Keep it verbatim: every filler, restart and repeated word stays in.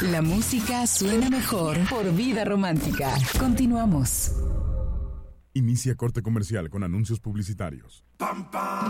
La música suena mejor por Vida Romántica. Continuamos. Inicia corte comercial con anuncios publicitarios. Pam, pam.